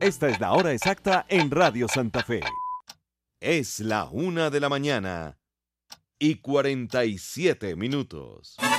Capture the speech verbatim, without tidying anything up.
Esta es la hora exacta en Radio Santa Fe. Es la una de la mañana y cuarenta y siete minutos.